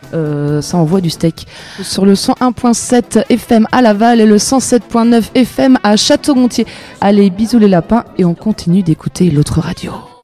ça envoie du steak. Sur le 101.7 FM à Laval et le 107.9 FM à Château-Gontier. Allez, bisous les lapins et on continue d'écouter l'autre radio.